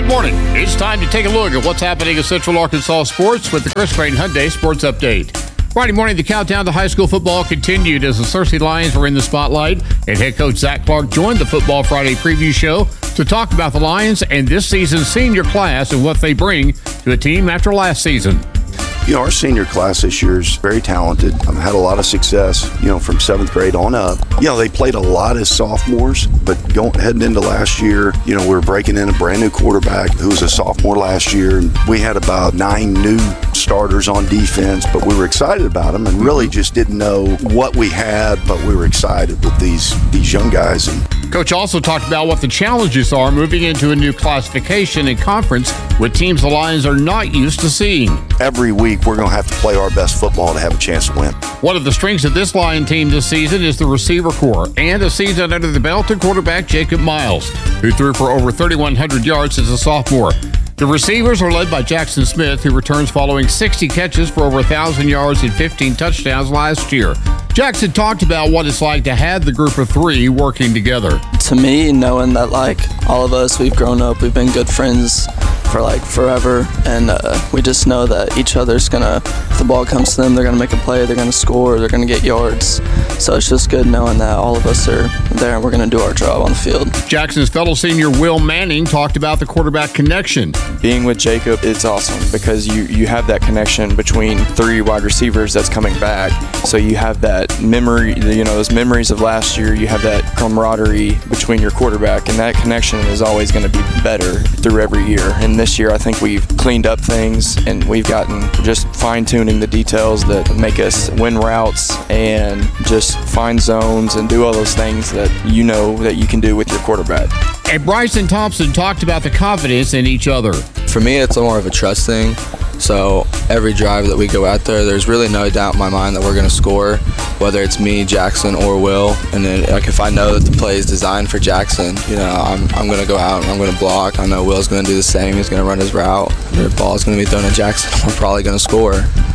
morning. It's time to take a look at what's happening in Central Arkansas sports with the Chris Creighton Hyundai Sports Update. Friday morning, the countdown to high school football continued as the Searcy Lions were in the spotlight, and head coach Zach Clark joined the Football Friday preview show to talk about the Lions and this season's senior class and what they bring to a team after last season. Our senior class this year is very talented. Had a lot of success, from 7th grade on up. They played a lot as sophomores, but heading into last year, we were breaking in a brand new quarterback who was a sophomore last year. And we had about 9 new starters on defense, but we were excited about them and really just didn't know what we had, but we were excited with these young guys. And Coach also talked about what the challenges are moving into a new classification and conference with teams the Lions are not used to seeing. Every week, we're going to have to play our best football to have a chance to win. One of the strengths of this Lion team this season is the receiver corps and a season under the belt of quarterback Jacob Miles, who threw for over 3,100 yards as a sophomore. The receivers are led by Jackson Smith, who returns following 60 catches for over 1,000 yards and 15 touchdowns last year. Jackson talked about what it's like to have the group of 3 working together. To me, knowing that all of us, we've grown up, we've been good friends for forever, and we just know that each other's gonna, if the ball comes to them, they're gonna make a play, they're gonna score, they're gonna get yards. So it's just good knowing that all of us are there and we're gonna do our job on the field. Jackson's fellow senior Will Manning talked about the quarterback connection. Being with Jacob, it's awesome because you have that connection between 3 wide receivers that's coming back. So you have that memory, those memories of last year, you have that camaraderie between your quarterback, and that connection is always going to be better through every year. And this year, I think we've cleaned up things and we've gotten just fine-tuning the details that make us win routes and just find zones and do all those things that that you can do with your quarterback. And Bryson Thompson talked about the confidence in each other. For me, it's more of a trust thing. So every drive that we go out there's really no doubt in my mind that we're going to score, whether it's me, Jackson, or Will. And then, if I know that the play is designed for Jackson, I'm going to go out and I'm going to block. I know Will's going to do the same. He's going to run his route. The ball's going to be thrown at Jackson. We're probably going to score.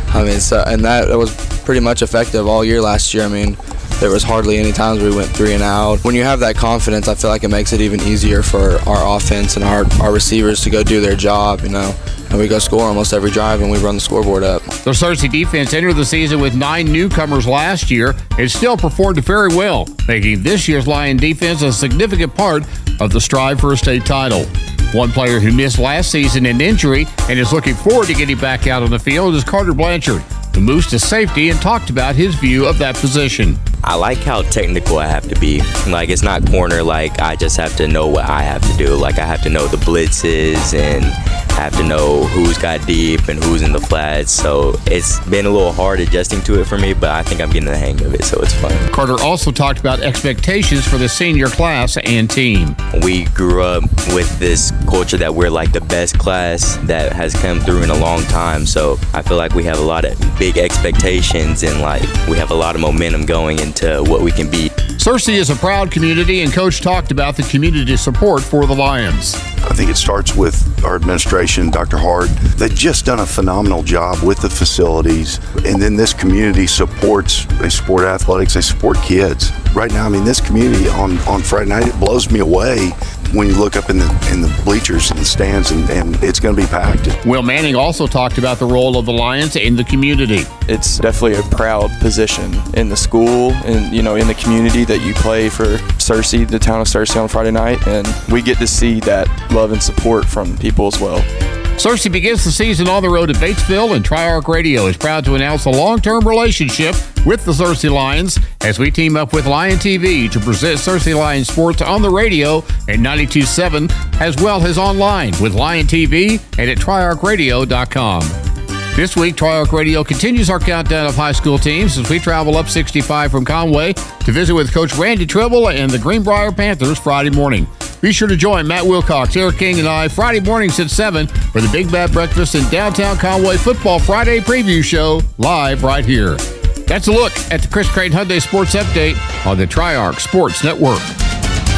And that was pretty much effective all year last year. There was hardly any times we went 3 and out. When you have that confidence, I feel like it makes it even easier for our offense and our receivers to go do their job, and we go score almost every drive and we run the scoreboard up. The Searcy defense entered the season with 9 newcomers last year and still performed very well, making this year's Lion defense a significant part of the strive for a state title. One player who missed last season in injury and is looking forward to getting back out on the field is Carter Blanchard, who moves to safety and talked about his view of that position. I like how technical I have to be. It's not corner, I just have to know what I have to do. I have to know the blitzes and have to know who's got deep and who's in the flats. So it's been a little hard adjusting to it for me, but I think I'm getting the hang of it, so it's fun. Carter also talked about expectations for the senior class and team. We grew up with this culture that we're the best class that has come through in a long time. So I feel like we have a lot of big expectations and we have a lot of momentum going into what we can be. Searcy is a proud community, and Coach talked about the community support for the Lions. I think it starts with our administration, Dr. Hart. They've just done a phenomenal job with the facilities. And then this community they support athletics, they support kids. Right now, this community on Friday night, it blows me away when you look up in the bleachers and the stands, and it's going to be packed. Will Manning also talked about the role of the Lions in the community. It's definitely a proud position in the school and, in the community that you play for Searcy, the town of Searcy, on Friday night. And we get to see that love and support from people as well. Searcy begins the season on the road at Batesville, and Tri-Arc Radio is proud to announce a long-term relationship with the Searcy Lions as we team up with Lion TV to present Searcy Lions sports on the radio at 92.7 as well as online with Lion TV and at triarcradio.com. This week, Tri-Arc Radio continues our countdown of high school teams as we travel up 65 from Conway to visit with Coach Randy Tribble and the Greenbrier Panthers Friday morning. Be sure to join Matt Wilcox, Eric King, and I Friday mornings at 7 for the Big Bad Breakfast in downtown Conway Football Friday preview show live right here. That's a look at the Chris Creighton Hyundai Sports Update on the Tri-Arc Sports Network.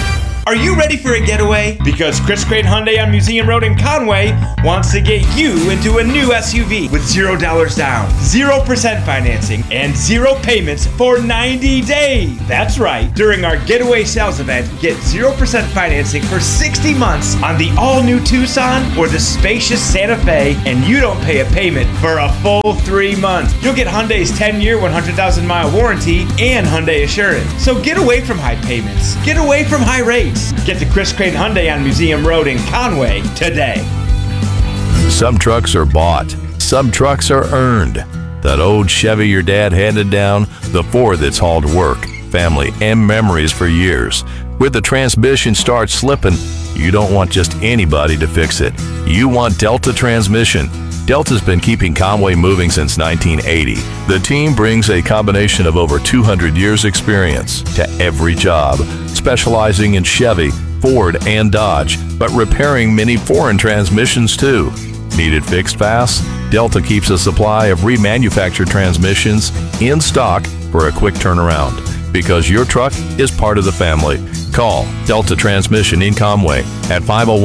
Are you ready for a getaway? Because Chris Creighton Hyundai on Museum Road in Conway wants to get you into a new SUV with $0 down, 0% financing, and 0 payments for 90 days. That's right. During our getaway sales event, get 0% financing for 60 months on the all-new Tucson or the spacious Santa Fe, and you don't pay a payment for a full 3 months. You'll get Hyundai's 10-year, 100,000-mile warranty and Hyundai Assurance. So get away from high payments. Get away from high rates. Get to Chris Creighton Hyundai on Museum Road in Conway today. Some trucks are bought. Some trucks are earned. That old Chevy your dad handed down, the Ford that's hauled work, family, and memories for years. With the transmission start slipping, you don't want just anybody to fix it. You want Delta Transmission. Delta's been keeping Conway moving since 1980. The team brings a combination of over 200 years experience to every job, specializing in Chevy, Ford, and Dodge, but repairing many foreign transmissions too. Need it fixed fast? Delta keeps a supply of remanufactured transmissions in stock for a quick turnaround. Because your truck is part of the family. Call Delta Transmission in Conway at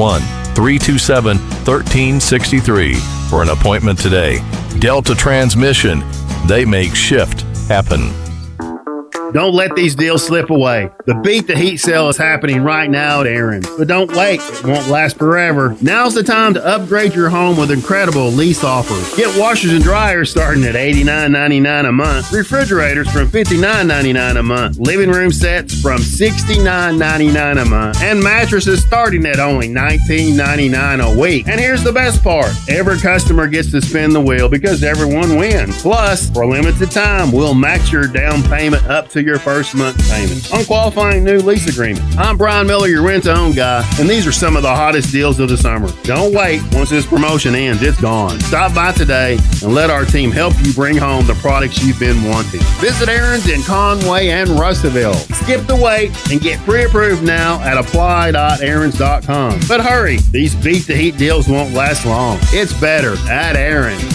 501-327-1363 for an appointment today. Delta Transmission, they make shift happen. Don't let these deals slip away. The Beat the Heat sale is happening right now at Aaron's. But don't wait. It won't last forever. Now's the time to upgrade your home with incredible lease offers. Get washers and dryers starting at $89.99 a month. Refrigerators from $59.99 a month. Living room sets from $69.99 a month. And mattresses starting at only $19.99 a week. And here's the best part. Every customer gets to spin the wheel because everyone wins. Plus, for a limited time, we'll max your down payment up to your first month payment on qualifying new lease agreement. I'm Brian Miller, your rent-to-own guy, and these are some of the hottest deals of the summer. Don't wait. Once this promotion ends, it's gone. Stop by today and let our team help you bring home the products you've been wanting. Visit Aaron's in Conway and Russellville. Skip the wait and get pre-approved now at apply.aarons.com. But hurry, these Beat the Heat deals won't last long. It's better at Aaron's.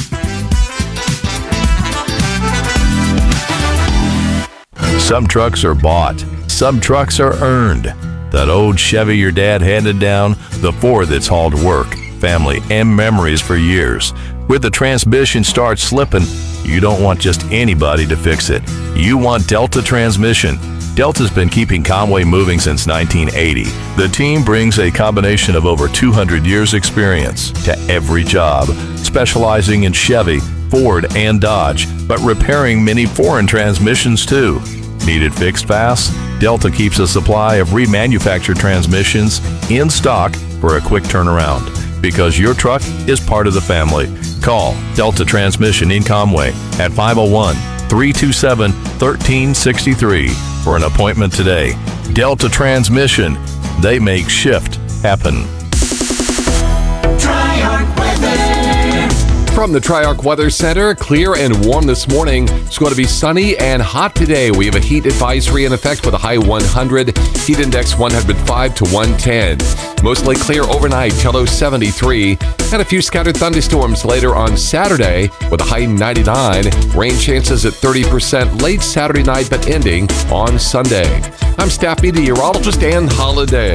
Some trucks are bought. Some trucks are earned. That old Chevy your dad handed down, the Ford that's hauled work, family, and memories for years. With the transmission start slipping, you don't want just anybody to fix it. You want Delta Transmission. Delta's been keeping Conway moving since 1980. The team brings a combination of over 200 years experience to every job, specializing in Chevy, Ford, and Dodge, but repairing many foreign transmissions too. Need it fixed fast? Delta keeps a supply of remanufactured transmissions in stock for a quick turnaround. Because your truck is part of the family. Call Delta Transmission in Conway at 501-327-1363 for an appointment today. Delta Transmission, they make shift happen. From the Tri-Arc Weather Center, clear and warm this morning. It's going to be sunny and hot today. We have a heat advisory in effect with a high 100, heat index 105 to 110. Mostly clear overnight till low 73, and a few scattered thunderstorms later on Saturday with a high 99. Rain chances at 30% late Saturday night, but ending on Sunday. I'm staff meteorologist Ann Holiday.